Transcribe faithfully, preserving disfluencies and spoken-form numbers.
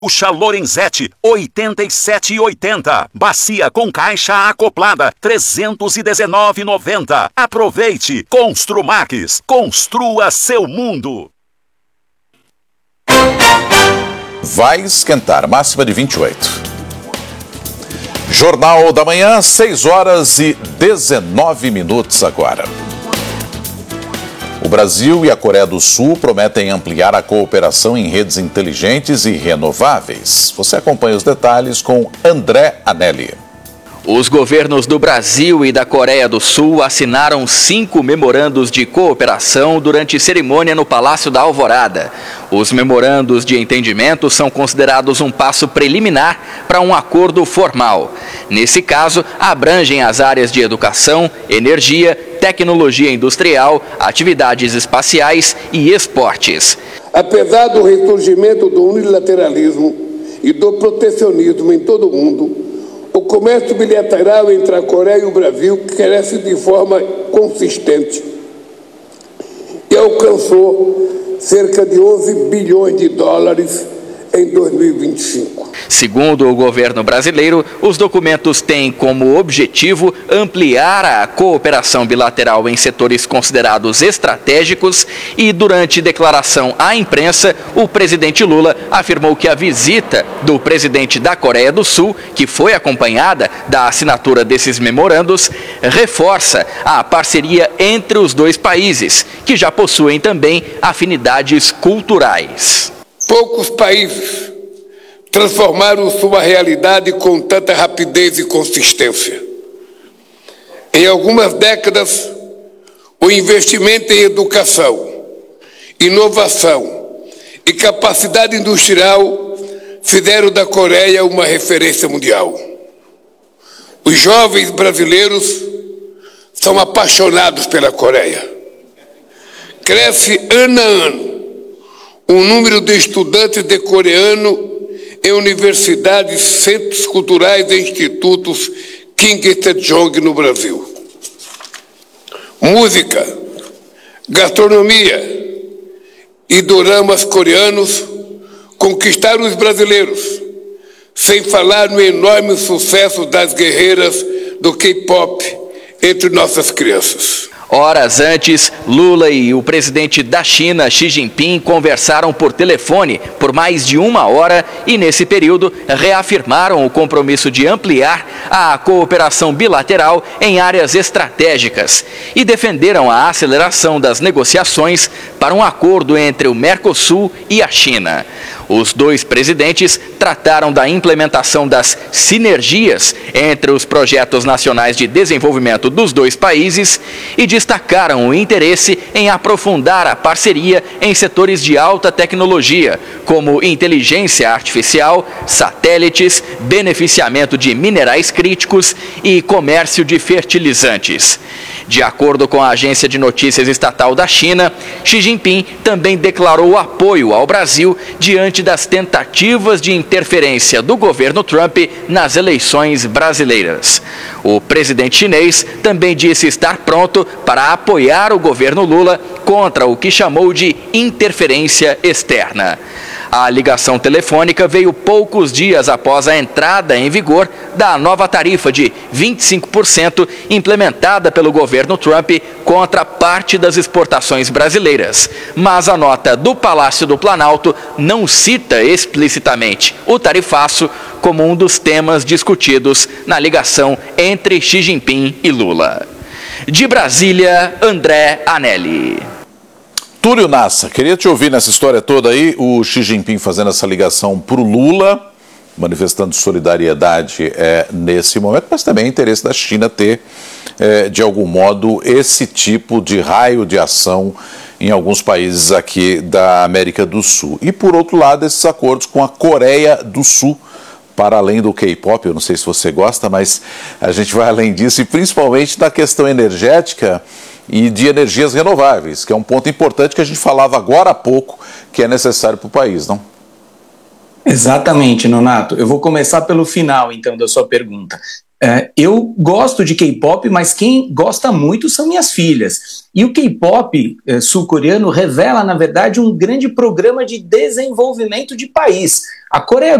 Gaúcha Lorenzetti, oitenta e sete e oitenta. Bacia com caixa acoplada, trezentos e dezenove e noventa. Aproveite. Construmax. Construa seu mundo. Vai esquentar, máxima de vinte e oito. Jornal da Manhã, seis horas e dezenove minutos agora. O Brasil e a Coreia do Sul prometem ampliar a cooperação em redes inteligentes e renováveis. Você acompanha os detalhes com André Anelli. Os governos do Brasil e da Coreia do Sul assinaram cinco memorandos de cooperação durante cerimônia no Palácio da Alvorada. Os memorandos de entendimento são considerados um passo preliminar para um acordo formal. Nesse caso, abrangem as áreas de educação, energia, tecnologia industrial, atividades espaciais e esportes. Apesar do ressurgimento do unilateralismo e do protecionismo em todo o mundo, o comércio bilateral entre a Coreia e o Brasil cresce de forma consistente e alcançou cerca de onze bilhões de dólares em dois mil e vinte e cinco. Segundo o governo brasileiro, os documentos têm como objetivo ampliar a cooperação bilateral em setores considerados estratégicos e, durante declaração à imprensa, o presidente Lula afirmou que a visita do presidente da Coreia do Sul, que foi acompanhada da assinatura desses memorandos, reforça a parceria entre os dois países, que já possuem também afinidades culturais. Poucos países transformaram sua realidade com tanta rapidez e consistência. Em algumas décadas, o investimento em educação, inovação e capacidade industrial fizeram da Coreia uma referência mundial. Os jovens brasileiros são apaixonados pela Coreia. Cresce ano a ano o número de estudantes de coreano em universidades, centros culturais e institutos Kim Il-sung no Brasil. Música, gastronomia e doramas coreanos conquistaram os brasileiros, sem falar no enorme sucesso das guerreiras do K-pop entre nossas crianças. Horas antes, Lula e o presidente da China, Xi Jinping, conversaram por telefone por mais de uma hora e, nesse período, reafirmaram o compromisso de ampliar a cooperação bilateral em áreas estratégicas e defenderam a aceleração das negociações para um acordo entre o Mercosul e a China. Os dois presidentes trataram da implementação das sinergias entre os projetos nacionais de desenvolvimento dos dois países e destacaram o interesse em aprofundar a parceria em setores de alta tecnologia, como inteligência artificial, satélites, beneficiamento de minerais críticos e comércio de fertilizantes. De acordo com a agência de notícias estatal da China, Xi Jinping também declarou apoio ao Brasil diante das tentativas de interferência do governo Trump nas eleições brasileiras. O presidente chinês também disse estar pronto para apoiar o governo Lula contra o que chamou de interferência externa. A ligação telefônica veio poucos dias após a entrada em vigor da nova tarifa de vinte e cinco por cento implementada pelo governo Trump contra parte das exportações brasileiras. Mas a nota do Palácio do Planalto não cita explicitamente o tarifaço como um dos temas discutidos na ligação entre Xi Jinping e Lula. De Brasília, André Anelli. Túlio Nassa, queria te ouvir nessa história toda aí, o Xi Jinping fazendo essa ligação para o Lula, manifestando solidariedade é, nesse momento, mas também é interesse da China ter, é, de algum modo, esse tipo de raio de ação em alguns países aqui da América do Sul. E, por outro lado, esses acordos com a Coreia do Sul, para além do K-pop, eu não sei se você gosta, mas a gente vai além disso, e principalmente da questão energética e de energias renováveis, que é um ponto importante que a gente falava agora há pouco, que é necessário para o país, não? Exatamente, Nonato. Eu vou começar pelo final, então, da sua pergunta. É, eu gosto de K-pop, mas quem gosta muito são minhas filhas. E o K-pop é, sul-coreano revela, na verdade, um grande programa de desenvolvimento de país. A Coreia